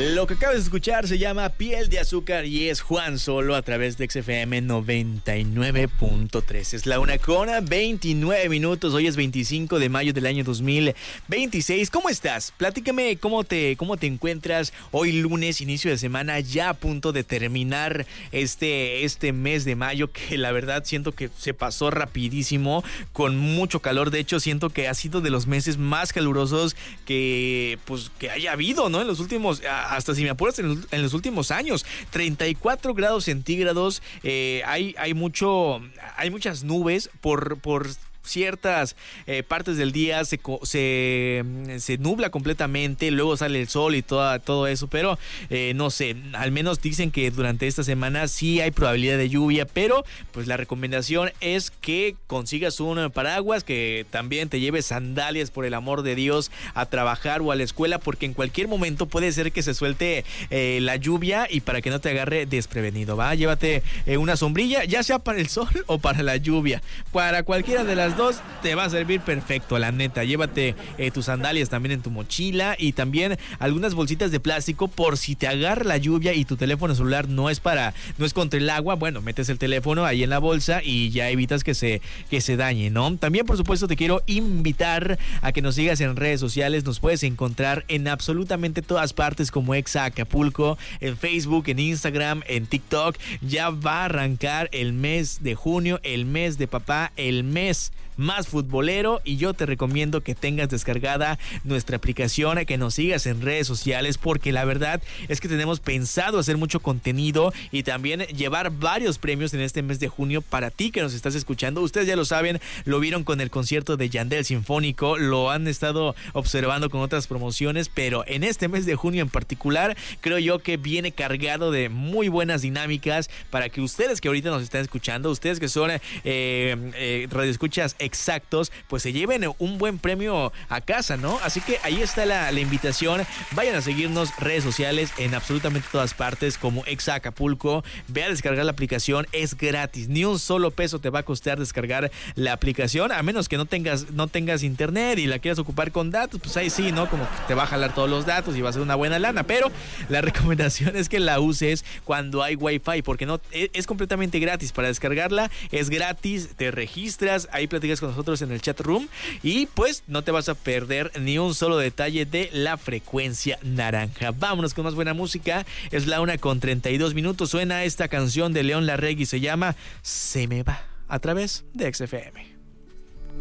Lo que acabas de escuchar se llama Piel de Azúcar y es Juan Solo a través de XFM 99.3. Es la 1:29. Hoy es 25 de mayo del año 2026. ¿Cómo estás? Platícame cómo te encuentras hoy lunes, inicio de semana, ya a punto de terminar este mes de mayo, que la verdad siento que se pasó rapidísimo, con mucho calor. De hecho, siento que ha sido de los meses más calurosos que haya habido, ¿no? En los últimos, hasta si me apuras, en los últimos años. 34 grados centígrados. Hay muchas nubes por ciertas partes del día se nubla completamente, luego sale el sol y todo eso, pero no sé, al menos dicen que durante esta semana sí hay probabilidad de lluvia, pero pues la recomendación es que consigas un paraguas, que también te lleves sandalias, por el amor de Dios, a trabajar o a la escuela, porque en cualquier momento puede ser que se suelte la lluvia, y para que no te agarre desprevenido, ¿va? Llévate una sombrilla, ya sea para el sol o para la lluvia. Para cualquiera de las dos te va a servir perfecto, la neta. Llévate tus sandalias también en tu mochila, y también algunas bolsitas de plástico por si te agarra la lluvia y tu teléfono celular no es contra el agua. Bueno, metes el teléfono ahí en la bolsa y ya evitas que se dañe, ¿no? También, por supuesto, te quiero invitar a que nos sigas en redes sociales. Nos puedes encontrar en absolutamente todas partes como Exa Acapulco, en Facebook, en Instagram, en TikTok. Ya va a arrancar el mes de junio, el mes de papá, el mes más futbolero, y yo te recomiendo que tengas descargada nuestra aplicación, que nos sigas en redes sociales, porque la verdad es que tenemos pensado hacer mucho contenido y también llevar varios premios en este mes de junio para ti que nos estás escuchando. Ustedes ya lo saben, lo vieron con el concierto de Yandel Sinfónico, lo han estado observando con otras promociones, pero en este mes de junio en particular creo yo que viene cargado de muy buenas dinámicas para que ustedes que ahorita nos están escuchando, ustedes que son radioescuchas exactos, pues se lleven un buen premio a casa, ¿no? Así que ahí está la invitación. Vayan a seguirnos redes sociales en absolutamente todas partes como Exa Acapulco. Ve a descargar la aplicación, es gratis, ni un solo peso te va a costar descargar la aplicación, a menos que no tengas internet y la quieras ocupar con datos, pues ahí sí, ¿no? Como que te va a jalar todos los datos y va a ser una buena lana, pero la recomendación es que la uses cuando hay wifi, porque no es completamente gratis. Para descargarla es gratis, te registras, ahí platicas con nosotros en el chat room y pues no te vas a perder ni un solo detalle de la frecuencia naranja. Vámonos con más buena música. Es la 1:32. Suena esta canción de León Larregui, se llama Se me va, a través de XFM.